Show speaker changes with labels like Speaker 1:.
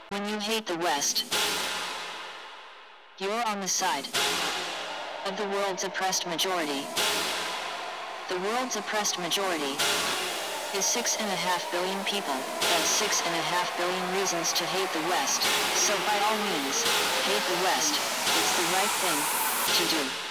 Speaker 1: When you hate the West, you're on the side of the world's oppressed majority. The world's oppressed majority is 6.5 billion people. That's 6.5 billion reasons to hate the West. So by all means, hate the West. It's the right thing to do.